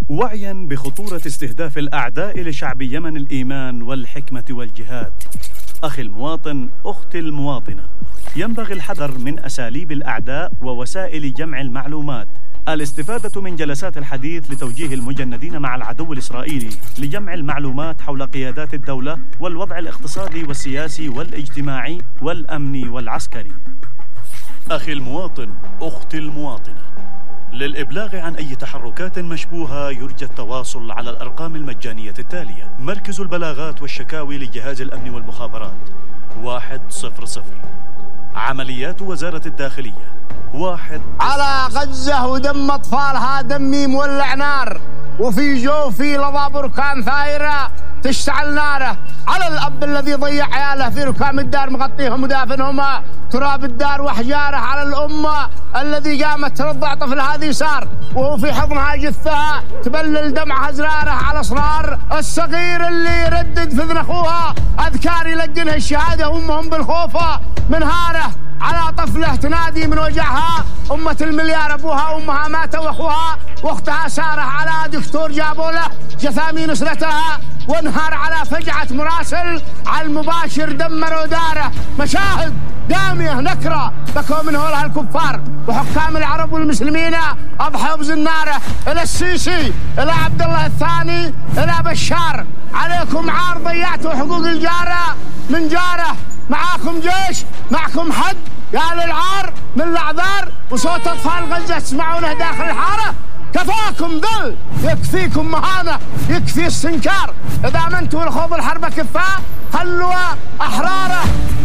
وعيا بخطورة استهداف الأعداء لشعب يمن الإيمان والحكمة والجهاد. أخي المواطن، أختي المواطنة، ينبغي الحذر من أساليب الأعداء ووسائل جمع المعلومات. الاستفادة من جلسات الحديث لتوجيه المجندين مع العدو الإسرائيلي لجمع المعلومات حول قيادات الدولة والوضع الاقتصادي والسياسي والاجتماعي والأمني والعسكري. أخي المواطن، أختي المواطنة، للإبلاغ عن أي تحركات مشبوهة يرجى التواصل على الأرقام المجانية التالية: مركز البلاغات والشكاوي لجهاز الأمن والمخابرات 100. عمليات وزارة الداخلية 1. على غزة ودم أطفالها دمي مولع نار، وفي جوفي لظى بركان ثايرة تشتعل ناره. على الأب الذي ضيع عياله في ركام الدار مغطيهم ودافنهم تراب الدار وحجاره. على الأمة الذي قامت ترضع طفل هذه صار وهو في حضنها جثها تبلل دمعها زراره. على أسرار الصغير اللي يردد في اذن أخوها أذكار يلقنها الشهادة وأمهم بالخوفة من هاره. على طفله تنادي من وجعها أمة المليار أبوها وأمها ماتوا وأخوها وأختها سارة. على دكتور جابوا له جثامين أسرتها وانهار على فجعة مراسل على المباشر دمروا داره. مشاهد دامية نكرة بكوا من هولها الكفار وحكام العرب والمسلمين أضحوا بزناره. إلى السيسي، إلى عبد الله الثاني، إلى بشار، عليكم عار ضيعتوا حقوق الجارة من جاره. معاكم جيش، معكم حد قال العار من الأعذار وصوت أطفال غزة تسمعونه داخل الحارة. كفاكم ذل، يكفيكم مهانة، يكفي استنكار. إذا منتوا لخوض الحرب كفاء خلوا أحراره.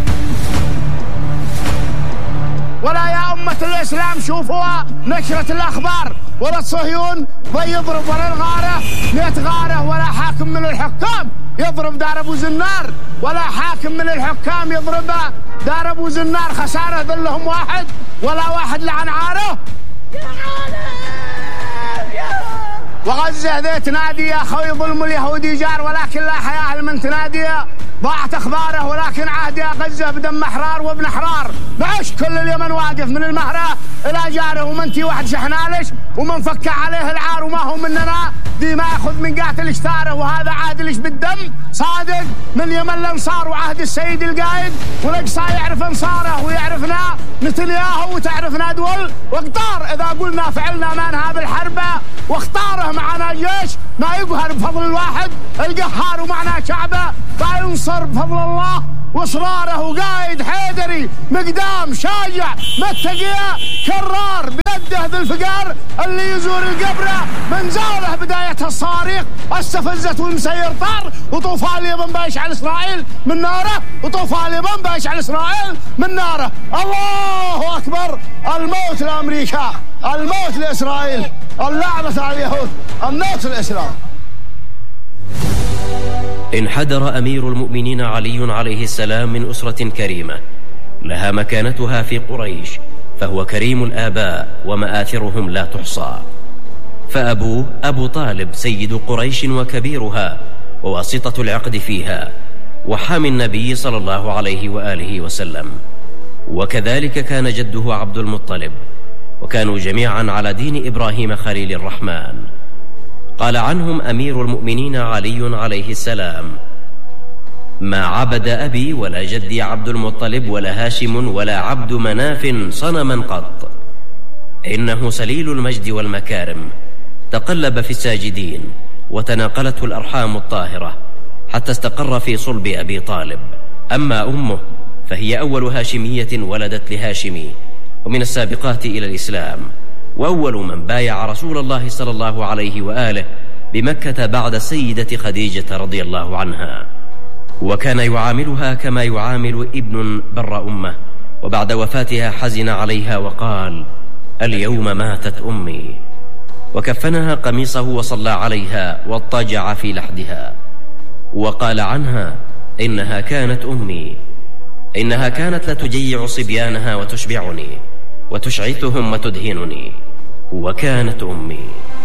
ولا يا أمة الإسلام شوفوا نشرة الأخبار ولا الصهيون يضرب ولا الغارة 100 غارة. ولا حاكم من الحكام يضرب دار أبو زنار، ولا حاكم من الحكام يضرب دار أبو زنار. خسارة ذلهم واحد ولا واحد لعن عاره. وغزة ذي تنادي يا خوي ظلم اليهودي جار، ولكن لا حياة لمن تنادي ضاعت أخباره. ولكن عهد يا غزة بدم أحرار وابن أحرار. معش كل اليمن واقف من المهرة إلى جاره، ومنتي واحد شحنالش ومن فك عليه العار. وما هو مننا دي ما يأخذ من قاتل اشتاره، وهذا عهد ليش بالدم صادق من يمن الأنصار. وعهد السيد القايد والأقصى يعرف أنصاره ويعرفنا نتنياهو وتعرفنا دول وقطار. إذا قلنا فعلنا ما نهاب الحرب واختاره معنا جيش ما يقهر بفضل الواحد القهار. ومعنا شعبه ما ينصر بفضل الله واصراره. وقايد حيدري مقدام شاجع متقية كرار بيده ذي الفقار اللي يزور القبرة من زاله بداية الصواريخ استفزت والمسير طار. وطوفان اليمن بيشعل إسرائيل من ناره، وطوفان اليمن بيشعل إسرائيل من ناره. الله أكبر. الموت لأمريكا، الموت لإسرائيل، اللعنة على اليهود، الموت للإسلام. انحدر أمير المؤمنين علي عليه السلام من أسرة كريمة لها مكانتها في قريش، فهو كريم الآباء ومآثرهم لا تحصى. فأبوه أبو طالب سيد قريش وكبيرها وواسطة العقد فيها وحامي النبي صلى الله عليه وآله وسلم. وكذلك كان جده عبد المطلب، وكانوا جميعا على دين إبراهيم خليل الرحمن. قال عنهم أمير المؤمنين علي عليه السلام: ما عبد أبي ولا جدي عبد المطلب ولا هاشم ولا عبد مناف صنما قط، إنه سليل المجد والمكارم، تقلب في الساجدين وتناقلته الأرحام الطاهرة حتى استقر في صلب أبي طالب. أما أمه فهي أول هاشمية ولدت لهاشمي ومن السابقات إلى الإسلام، وأول من بايع رسول الله صلى الله عليه وآله بمكة بعد السيدة خديجة رضي الله عنها. وكان يعاملها كما يعامل ابن بر أمه، وبعد وفاتها حزن عليها وقال: اليوم ماتت أمي. وكفنها قميصه وصلى عليها واضطجع في لحدها. وقال عنها: إنها كانت أمي، إنها كانت لتجيع صبيانها وتشبعني وتشعثهم وتدهنني، وكانت أمي.